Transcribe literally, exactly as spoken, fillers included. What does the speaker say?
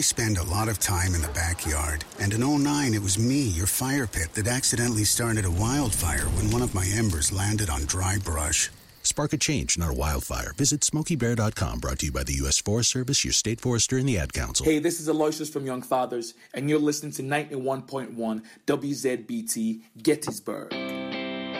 I spend a lot of time in the backyard, and in oh nine it was me, your fire pit, that accidentally started a wildfire when one of my embers landed on dry brush. Spark a change, not a wildfire. Visit Smokey Bear dot com, brought to you by the U S Forest Service, your state forester, and the Ad Council. Hey, this is Aloysius from Young Fathers, and you're listening to ninety-one point one W Z B T Gettysburg.